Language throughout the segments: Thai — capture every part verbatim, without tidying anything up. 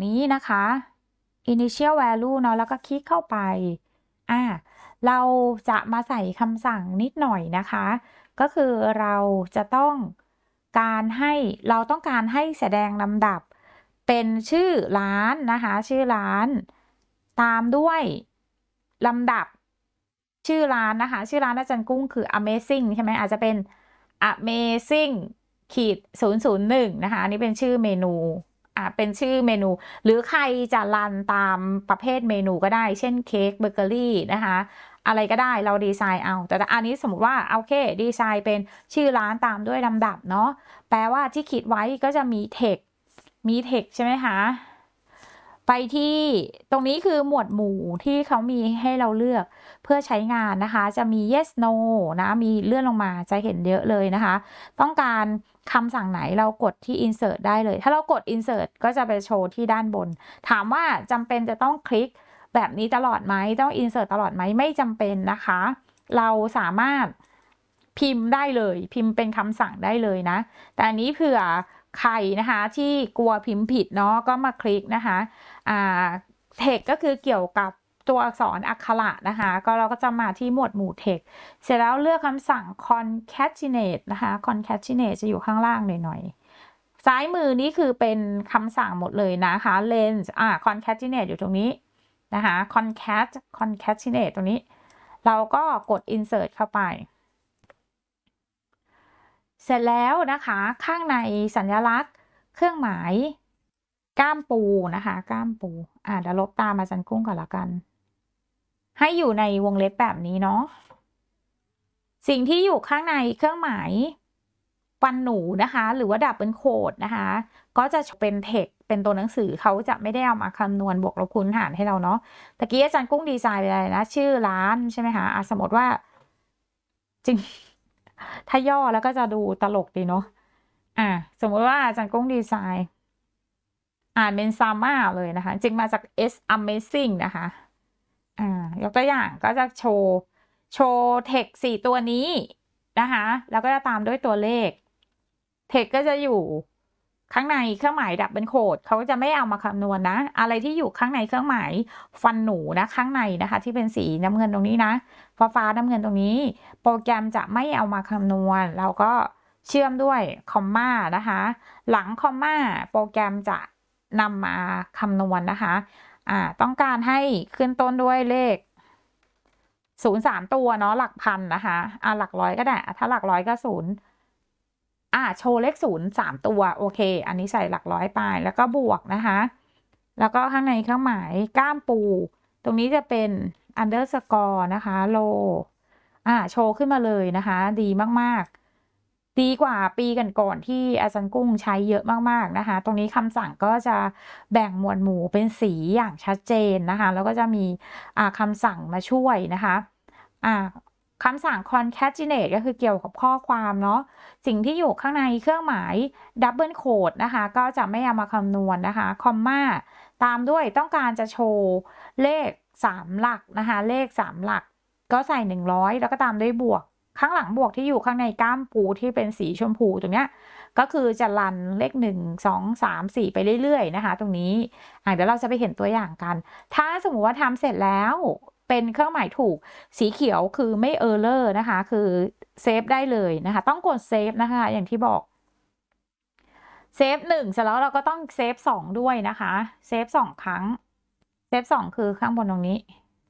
นี้นะคะ initial value เนาะแล้วก็คลิกเข้าไปอ่าเราจะมาใส่คำสั่งนิดหน่อยนะคะก็คือเราจะต้องการให้เราต้องการให้แสดงลำดับเป็นชื่อร้านนะคะชื่อร้านตามด้วยลำดับชื่อร้านนะคะชื่อร้านอาจารย์กุ้งคือ amazing ใช่ไหมอาจจะเป็น amazing ขีดศูนย์ศูนย์หนึ่งนะคะอันนี้เป็นชื่อเมนูอ่าเป็นชื่อเมนูหรือใครจะรันตามประเภทเมนูก็ได้เช่นเค้กเบเกอรี่นะคะอะไรก็ได้เราดีไซน์เอาแต่อันนี้สมมติว่าโอเคดีไซน์เป็นชื่อร้านตามด้วยลำดับเนาะแปลว่าที่คิดไว้ก็จะมีเทคมีเทคใช่ไหมคะไปที่ตรงนี้คือหมวดหมู่ที่เขามีให้เราเลือกเพื่อใช้งานนะคะจะมี yes no นะมีเลื่อนลงมาจะเห็นเยอะเลยนะคะต้องการคำสั่งไหนเรากดที่ insert ได้เลยถ้าเรากด insert ก็จะไปโชว์ที่ด้านบนถามว่าจำเป็นจะต้องคลิกแบบนี้ตลอดไหมต้อง insert ตลอดไหมไม่จำเป็นนะคะเราสามารถพิมพ์ได้เลยพิมพ์เป็นคำสั่งได้เลยนะแต่อันนี้เผื่อใครนะคะที่กลัวพิมพ์ผิดเนาะก็มาคลิกนะคะอ่าเทคก็คือเกี่ยวกับตัวอักษรอักขระนะคะก็เราก็จะมาที่หมวดหมู่เทคเสร็จแล้วเลือกคำสั่ง concatenate นะคะ concatenate จะอยู่ข้างล่างหน่อยๆซ้ายมือนี้คือเป็นคำสั่งหมดเลยนะคะ lens อ่า concatenate อยู่ตรงนี้นะคะ concat concatenate ตรงนี้เราก็กด insert เข้าไปเสร็จแล้วนะคะข้างในสัญลักษณ์เครื่องหมายก้ามปูนะคะก้ามปูอ่าเดี๋ยวลบตามอาจารย์กุ้งก่อนละกันให้อยู่ในวงเล็บแบบนี้เนาะสิ่งที่อยู่ข้างในเครื่องหมายฟันหนูนะคะหรือว่าดับเบิลโคดนะคะก็จะเป็นเทคเป็นตัวหนังสือเขาจะไม่ได้เอามาคำนวณบวกลบคูณหารให้เราเนาะตะกี้อาจารย์กุ้งดีไซน์ไปอะไรนะชื่อร้านใช่ไหมคะอ่ะสมมติว่าจริงถ้าย่อแล้วก็จะดูตลกดีเนาะอ่ะสมมติว่าอาจารย์กุ้งดีไซน์อ่านเป็นซาม่าเลยนะคะจริงมาจาก S Amazing นะคะอ่ายกตัวอย่างก็จะโชว์โชว์เทคสี่ตัวนี้นะคะแล้วก็จะตามด้วยตัวเลขเทคก็จะอยู่ข้างในเครื่องหมายดับเบิลโคดเขาจะไม่เอามาคำนวณนะอะไรที่อยู่ข้างในเครื่องหมายฟันหนูนะข้างในนะคะที่เป็นสีน้ำเงินตรงนี้นะฟ้าฟ้าน้ำเงินตรงนี้โปรแกรมจะไม่เอามาคำนวณเราก็เชื่อมด้วยคอมมานะคะหลังคอมมาโปรแกรมจะนำมาคำนวณนะคะอ่าต้องการให้ขึ้นต้นด้วยเลขศูนย์สามตัวเนาะหลักพันนะคะอ่าหลักร้อยก็ได้ถ้าหลักร้อยก็ศูนย์อ่าโชว์เลขศูนย์สามตัวโอเคอันนี้ใส่หลักร้อยไปแล้วก็บวกนะคะแล้วก็ข้างในเครื่องหมายก้ามปูตรงนี้จะเป็น underscore นะคะ low อ่าโชว์ขึ้นมาเลยนะคะดีมากๆดีกว่าปีก่อนๆที่อาจารย์กุ้งใช้เยอะมากๆนะคะตรงนี้คำสั่งก็จะแบ่งหมวดหมู่เป็นสีอย่างชัดเจนนะคะแล้วก็จะมีอ่าคำสั่งมาช่วยนะคะอ่าคำสั่ง concatenate ก็คือเกี่ยวกับข้อความเนาะสิ่งที่อยู่ข้างในเครื่องหมาย double quote นะคะก็จะไม่เอามาคำนวณนะคะคอมมาตามด้วยต้องการจะโชว์เลขสามหลักนะคะเลขสามหลักก็ใส่หนึ่งร้อยแล้วก็ตามด้วยบวกข้างหลังบวกที่อยู่ข้างในก้ามปูที่เป็นสีชมพูตรงเนี้ยก็คือจะรันเลขหนึ่ง สอง สาม สี่ไปเรื่อยๆนะคะตรงนี้อ่ะเดี๋ยวเราจะไปเห็นตัวอย่างกันถ้าสมมุติว่าทำเสร็จแล้วเป็นเครื่องหมายถูกสีเขียวคือไม่เออร์เลอร์นะคะคือเซฟได้เลยนะคะต้องกดเซฟนะคะอย่างที่บอกเซฟหนึ่งเสร็จแล้วเราก็ต้องเซฟสองด้วยนะคะเซฟสองครั้งเซฟสองคือข้างบนตรงนี้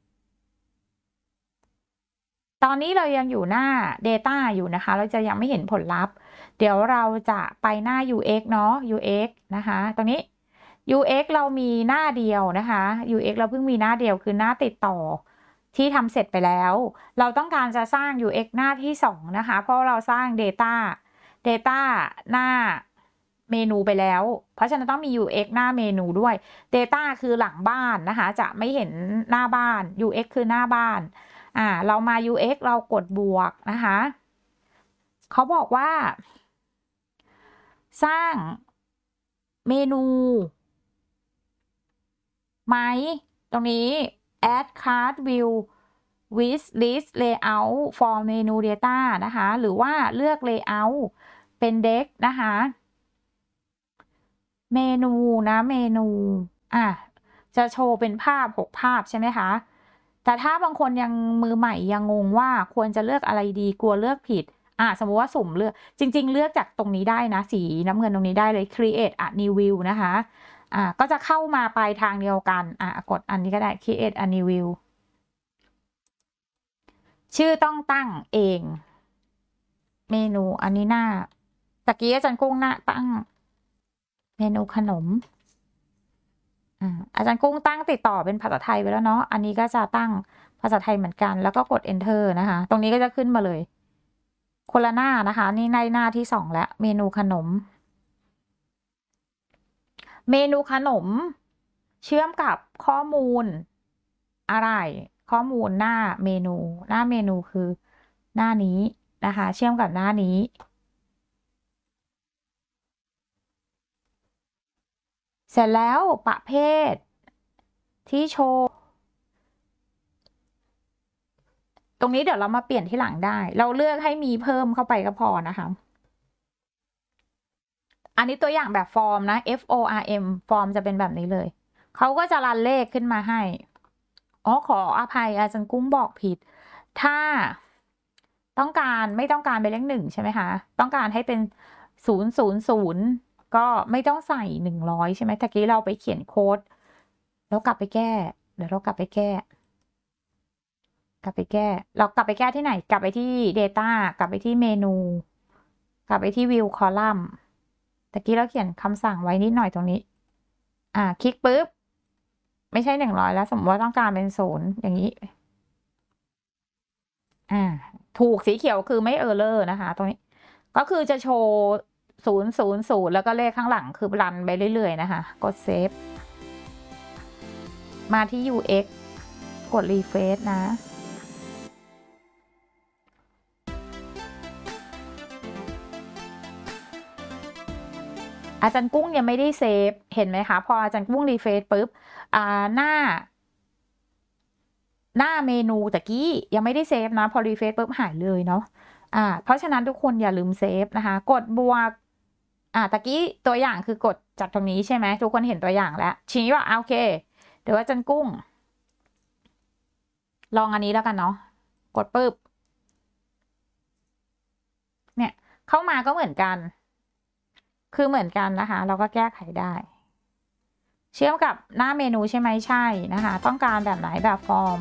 ตอนนี้เรายังอยู่หน้า Data อยู่นะคะเราจะยังไม่เห็นผลลัพธ์เดี๋ยวเราจะไปหน้า ยู เอ็กซ์ เนาะ ยู เอ็กซ์ นะคะตรงนี้ ยู เอ็กซ์ เรามีหน้าเดียวนะคะ ยู เอ็กซ์ เราเพิ่งมีหน้าเดียวคือหน้าติดต่อที่ทำเสร็จไปแล้วเราต้องการจะสร้าง ยู เอ็กซ์ หน้าที่สองนะคะเพราะเราสร้าง Data Data หน้าเมนูไปแล้วเพราะฉะนั้นต้องมี ยู เอ็กซ์ หน้าเมนูด้วย Data คือหลังบ้านนะคะจะไม่เห็นหน้าบ้าน ยู เอ็กซ์ คือหน้าบ้านอ่าเรามา ยู เอ็กซ์ เรากดบวกนะคะเขาบอกว่าสร้างเมนูไหมตรงนี้ add card view with list layout for menu data นะคะหรือว่าเลือก layout เป็น deck นะคะเมนูนะเมนูอ่ะจะโชว์เป็นภาพหกภาพใช่ไหมคะแต่ถ้าบางคนยังมือใหม่ยังงงว่าควรจะเลือกอะไรดีกลัวเลือกผิดอ่ะสมมติว่าสุ่มเลือกจริงๆเลือกจากตรงนี้ได้นะสีน้ำเงินตรงนี้ได้เลย create a new view นะคะอ่ะก็จะเข้ามาปลายทางเดียวกันอ่ะกดอันนี้ก็ได้ create a new view ชื่อต้องตั้งเองเมนูอันนี้หน้าตะกี้อาจารย์กุ้งหน้าตั้งเมนูขนมอ่าอาจารย์กุ้งตั้งติดต่อเป็นภาษาไทยไปแล้วเนาะอันนี้ก็จะตั้งภาษาไทยเหมือนกันแล้วก็กด enter นะคะตรงนี้ก็จะขึ้นมาเลยคนละหน้านะคะนี่ในหน้าที่สองแล้วเมนูขนมเมนูขนมเชื่อมกับข้อมูลอะไรข้อมูลหน้าเมนูหน้าเมนูคือหน้านี้นะคะเชื่อมกับหน้านี้เสร็จแล้วประเภทที่โชว์ตรงนี้เดี๋ยวเรามาเปลี่ยนที่หลังได้เราเลือกให้มีเพิ่มเข้าไปก็พอนะคะอันนี้ตัวอย่างแบบฟอร์มนะ F O R M ฟอร์มจะเป็นแบบนี้เลยเขาก็จะรันเลขขึ้นมาให้อ๋อขออภัยอาจารย์กุ้งบอกผิดถ้าต้องการไม่ต้องการเป็นเลขหนึ่งใช่ไหมคะต้องการให้เป็นศูนย์ศูนย์ศูนย์ก็ไม่ต้องใส่หนึ่งร้อยใช่ไหมตะกี้เราไปเขียนโค้ดแล้วกลับไปแก้เดี๋ยวเรากลับไปแก้กลับไปแก้เรากลับไปแก้ที่ไหนกลับไปที่ Data กลับไปที่เมนู กลับไปที่ View Column ตะกี้เราเขียนคำสั่งไว้นิดหน่อยตรงนี้ อ่า คลิกปุ๊บ ไม่ใช่หนึ่งร้อยแล้ว สมมติว่าต้องการเป็นศูนย์อย่างนี้ อ่า ถูกสีเขียวคือไม่เออร์เลอร์นะคะ ตรงนี้ ก็คือจะโชว์ศูนย์ศูนย์ศูนย์แล้วก็เลขข้างหลังคือรันไปเรื่อยๆนะคะ กดเซฟ มาที่ ยู เอ็กซ์ กด Refresh นะ อาจารย์กุ้งยังไม่ได้เซฟ เห็นไหมคะ พออาจารย์กุ้งรีเฟรชปุ๊บ อ่า หน้า หน้าเมนูตะกี้ยังไม่ได้เซฟนะ พอรีเฟรชปุ๊บหายเลยเนาะ อ่า เพราะฉะนั้นทุกคนอย่าลืมเซฟนะคะ กดบวก อ่าตะกี้ตัวอย่างคือกดจากตรงนี้ใช่ไหม ทุกคนเห็นตัวอย่างแล้วชี้ว่าโอเค เดี๋ยวอาจารย์กุ้ง ลองอันนี้แล้วกันเนาะ กดปุ๊บ เนี่ย เข้ามาก็เหมือนกัน คือเหมือนกันนะคะ เราก็แก้ไขได้ เชื่อมกับหน้าเมนูใช่ไหมใช่นะคะ ต้องการแบบไหนแบบฟอร์ม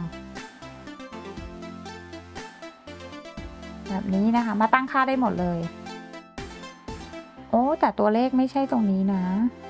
แบบนี้นะคะ มาตั้งค่าได้หมดเลย โอ้แต่ตัวเลขไม่ใช่ตรงนี้นะ